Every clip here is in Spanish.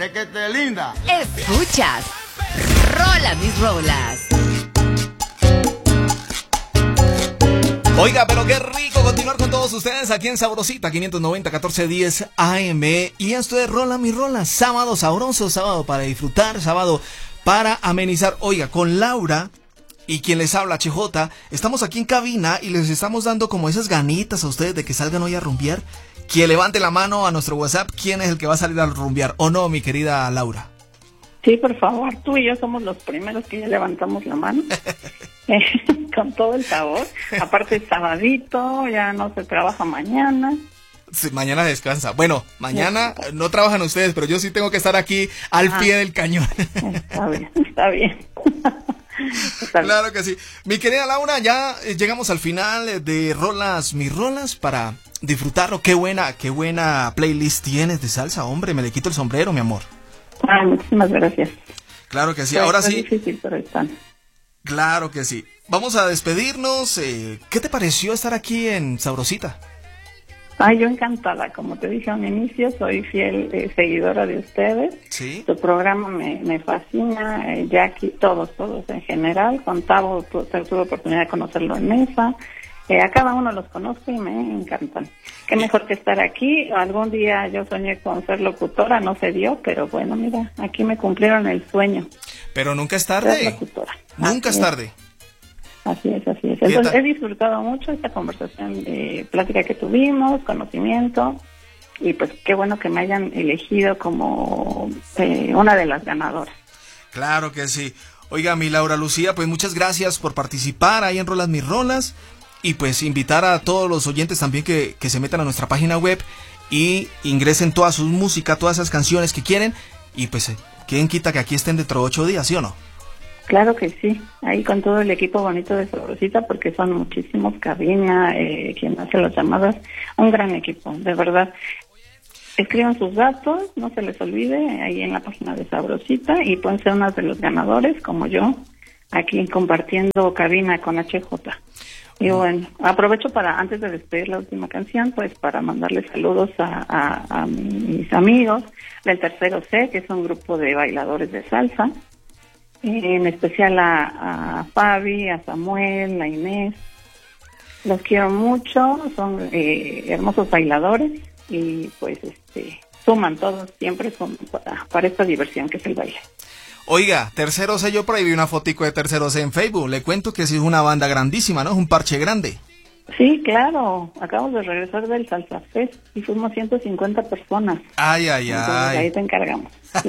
Requete linda. Escuchas Rola Mis Rolas. Oiga, pero qué rico continuar con todos ustedes aquí en Sabrosita 590 1410 AM. Y esto es Rola Mis Rolas, sábado sabroso, sábado para disfrutar, sábado para amenizar. Oiga, con Laura y quien les habla, HJ, estamos aquí en cabina y les estamos dando como esas ganitas a ustedes de que salgan hoy a rumbear. Que levante la mano a nuestro WhatsApp, ¿quién es el que va a salir a rumbear? ¿O no, mi querida Laura? Sí, por favor, tú y yo somos los primeros que ya levantamos la mano. Con todo el sabor. Aparte es sabadito, ya no se trabaja mañana. Sí, mañana descansa. Bueno, mañana no trabajan ustedes, pero yo sí tengo que estar aquí al pie del cañón. Está bien, está bien. Claro que sí. Mi querida Laura, ya llegamos al final de Rolas Mis Rolas para disfrutarlo. Qué buena playlist tienes de salsa, hombre. Me le quito el sombrero, mi amor. Ay, muchísimas gracias. Claro que sí. Pero Ahora sí. Difícil, pero están. Claro que sí. Vamos a despedirnos. ¿Qué te pareció estar aquí en Sabrosita? Ay, yo encantada. Como te dije a un inicio, soy fiel seguidora de ustedes. Sí. Tu programa me fascina. Jackie, todos en general. Con Tavo tuve oportunidad de conocerlo en mesa. A cada uno los conozco y me encantan. Qué mejor que estar aquí. Algún día yo soñé con ser locutora, no se dio, pero bueno, mira, aquí me cumplieron el sueño. Pero nunca es tarde. Ser locutora. Nunca es tarde. Así es. Entonces, he disfrutado mucho esta conversación, plática que tuvimos, conocimiento, y pues qué bueno que me hayan elegido como una de las ganadoras. Claro que sí. Oiga, mi Laura Lucía, pues muchas gracias por participar ahí en Rolas Mis Rolas. Y pues invitar a todos los oyentes también que se metan a nuestra página web y ingresen toda su música, todas esas canciones que quieren. Y pues, ¿quién quita que aquí estén dentro de 8 días, sí o no? Claro que sí, ahí con todo el equipo bonito de Sabrosita, porque son muchísimos, cabina, quien hace las llamadas, un gran equipo, de verdad. Escriban sus datos, no se les olvide, ahí en la página de Sabrosita, y pueden ser unos de los ganadores, como yo, aquí compartiendo cabina con HJ. Y bueno, aprovecho para, antes de despedir la última canción, pues para mandarles saludos a mis amigos del Tercero C, que es un grupo de bailadores de salsa, en especial a Fabi, a Samuel, a Inés. Los quiero mucho, son hermosos bailadores y pues suman todos, siempre son para esta diversión que es el baile. Oiga, Tercero C, yo por ahí vi una fotico de Tercero C en Facebook. Le cuento que sí es una banda grandísima, ¿no? Es un parche grande. Sí, claro. Acabamos de regresar del Salsa Fest y fuimos 150 personas. Ay. Entonces, ahí te encargamos. Sí.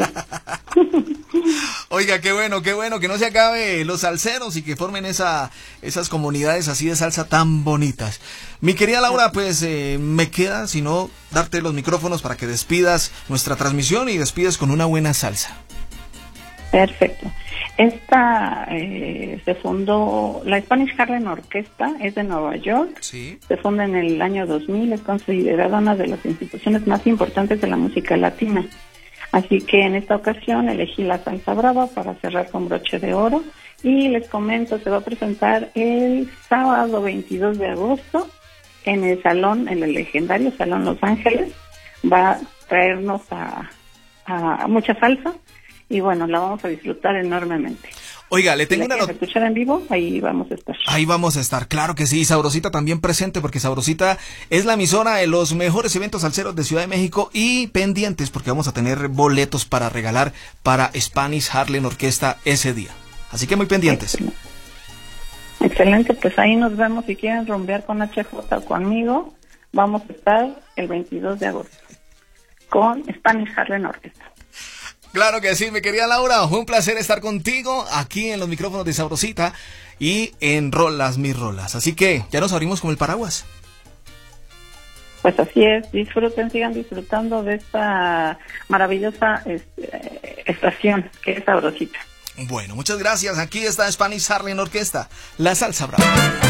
Oiga, qué bueno que no se acabe los salseros y que formen esas comunidades así de salsa tan bonitas. Mi querida Laura, pues me queda sino darte los micrófonos para que despidas nuestra transmisión y despides con una buena salsa. Perfecto. Esta se fundó, la Spanish Harlem Orquesta es de Nueva York. Sí. Se funda en el año 2000, es considerada una de las instituciones más importantes de la música latina. Así que en esta ocasión elegí la salsa brava para cerrar con broche de oro. Y les comento, se va a presentar el sábado 22 de agosto en el salón, en el legendario Salón Los Ángeles. Va a traernos a mucha salsa. Y bueno, la vamos a disfrutar enormemente. Oiga, le tengo una noticia. Escuchar en vivo, ahí vamos a estar. Ahí vamos a estar, claro que sí. Sabrosita también presente, porque Sabrosita es la emisora de los mejores eventos salseros de Ciudad de México. Y pendientes, porque vamos a tener boletos para regalar para Spanish Harlem Orquesta ese día. Así que muy pendientes. Excelente, pues ahí nos vemos. Si quieren rumbear con HJ o conmigo, vamos a estar el 22 de agosto con Spanish Harlem Orquesta. Claro que sí, mi querida Laura, fue un placer estar contigo aquí en los micrófonos de Sabrosita y en Rolas Mis Rolas. Así que ya nos abrimos con el paraguas. Pues así es, disfruten, sigan disfrutando de esta maravillosa estación que es Sabrosita. Bueno, muchas gracias. Aquí está Spanish Harlem Orquesta, la salsa brava.